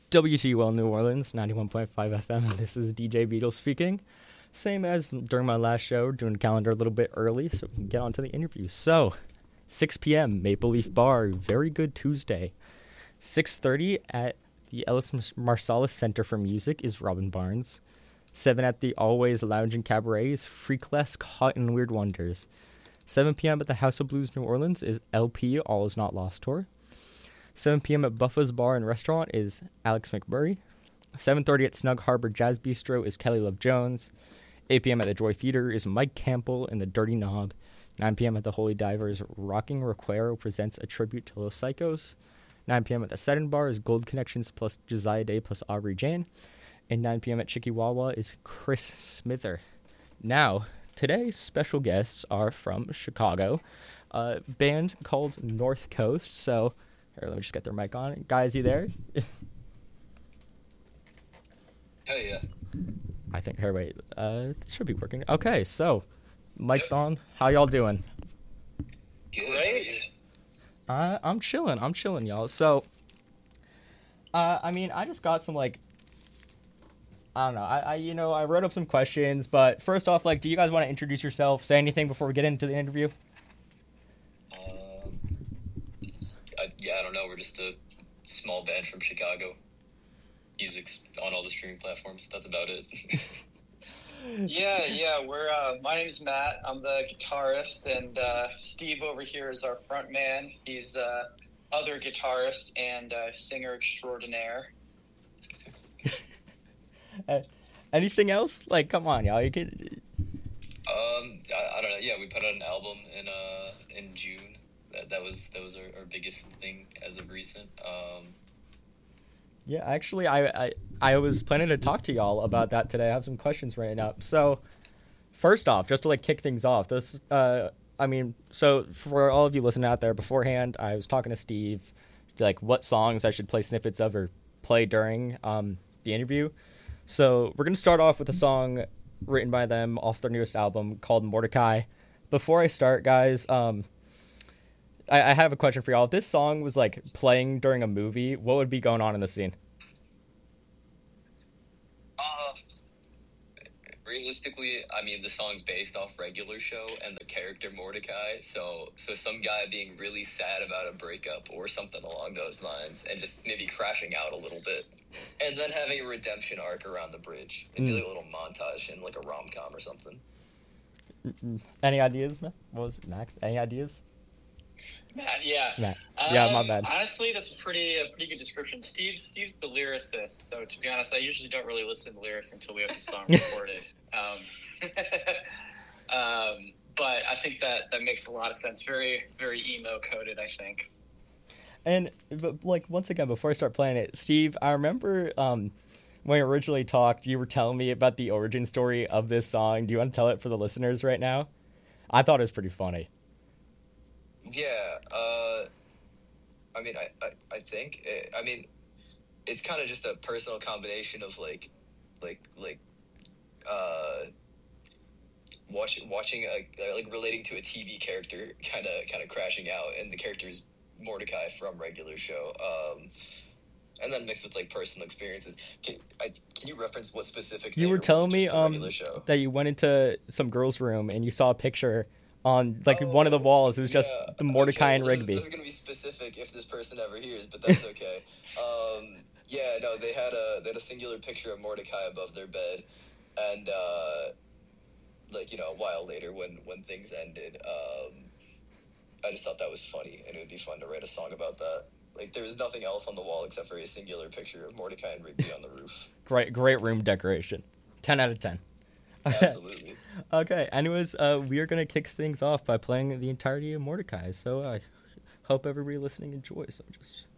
WTUL New Orleans, 91.5 FM, and this is DJ Beetle speaking. Same as during my last show, doing the calendar a little bit early so we can get on to the interview. So, 6 p.m., Maple Leaf Bar, very good Tuesday. 6:30 at the Ellis Marsalis Center for Music is Robin Barnes. 7 at the Always Lounge and Cabaret is Freaklesque Hot and Weird Wonders. 7 p.m. at the House of Blues New Orleans is LP All Is Not Lost Tour. 7 p.m. at Buffa's Bar and Restaurant is Alex McMurray. 7:30 at Snug Harbor Jazz Bistro is Kelly Love Jones. 8 p.m. at the Joy Theater is Mike Campbell and the Dirty Knob. 9 p.m. at the Holy Divers, Rocking Requero presents a tribute to Los Psychos. 9 p.m. at the Sudden Bar is Gold Connections plus Josiah Day plus Aubrey Jane. And 9 p.m. at Chikiwawa is Chris Smither. Now, today's special guests are from Chicago, a band called North Coast. So, here, let me just get their mic on. Guys, you there? Hell yeah. I think, here, wait, it should be working. Okay, so, mic's on. How y'all doing? Great. I'm chilling, y'all. So, I mean, I just got some, I don't know. I wrote up some questions, but first off, do you guys want to introduce yourself, say anything before we get into the interview? I don't know. We're just a small band from Chicago. Music's on all the streaming platforms. That's about it. Yeah. We're my name's Matt. I'm the guitarist, and Steve over here is our front man. He's other guitarist and singer extraordinaire. Anything else? Come on, y'all. You could. I don't know. Yeah, we put out an album in June. That was our biggest thing as of recent. Yeah, actually, I was planning to talk to y'all about that today. I have some questions written up. So, first off, just to kick things off, this so for all of you listening out there, beforehand, I was talking to Steve, what songs I should play snippets of or play during the interview. So we're gonna start off with a song written by them off their newest album called Mordecai. Before I start, guys, I have a question for y'all. If this song was playing during a movie, what would be going on in the scene? Realistically, I mean, the song's based off Regular Show and the character Mordecai. So some guy being really sad about a breakup or something along those lines, and just maybe crashing out a little bit, and then having a redemption arc around the bridge. It'd be a little montage in a rom-com or something. Any ideas, Matt? What was it, Max? Any ideas? Matt, yeah. Matt. Yeah, my bad. Honestly, that's a pretty good description. Steve's the lyricist, so to be honest, I usually don't really listen to the lyrics until we have the song recorded. But I think that makes a lot of sense. Very, very emo coded, I think. And once again, before I start playing it, Steve, I remember when we originally talked, you were telling me about the origin story of this song. Do you want to tell it for the listeners right now? I thought it was pretty funny. Yeah, I mean, I think, it's kind of just a personal combination of watching relating to a TV character kind of crashing out, and the character's Mordecai from Regular Show, and then mixed with personal experiences. Can you reference what specific thing? You were telling me Show? That you went into some girl's room and you saw a picture on one of the walls. It was just the Mordecai and Rigby. This is gonna be specific if this person ever hears, but that's okay. They had a singular picture of Mordecai above their bed, and a while later when things ended, I just thought that was funny, and it would be fun to write a song about that. There was nothing else on the wall except for a singular picture of Mordecai and Rigby on the roof. Great room decoration. 10 out of 10. Absolutely. Okay, anyways, we are going to kick things off by playing the entirety of Mordecai, so I hope everybody listening enjoys. So just